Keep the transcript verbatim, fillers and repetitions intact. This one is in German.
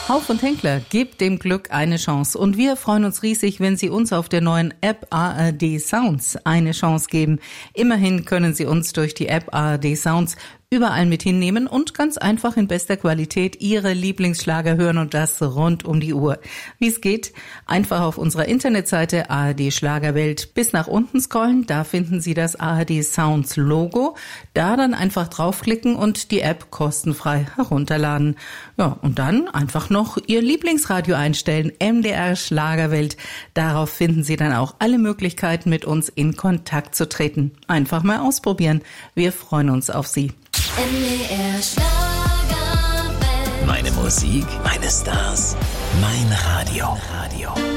Hauf und Henkler, gebt dem Glück eine Chance. Und wir freuen uns riesig, wenn Sie uns auf der neuen App A R D Sounds eine Chance geben. Immerhin können Sie uns durch die App A R D Sounds überall mit hinnehmen und ganz einfach in bester Qualität Ihre Lieblingsschlager hören und das rund um die Uhr. Wie es geht? Einfach auf unserer Internetseite A R D Schlagerwelt bis nach unten scrollen, da finden Sie das A R D Sounds Logo. Da dann einfach draufklicken und die App kostenfrei herunterladen. Ja, und dann einfach noch Ihr Lieblingsradio einstellen, M D R Schlagerwelt. Darauf finden Sie dann auch alle Möglichkeiten, mit uns in Kontakt zu treten. Einfach mal ausprobieren. Wir freuen uns auf Sie. M D R Schlagerwelt. Meine Musik, meine Stars, mein Radio. Radio.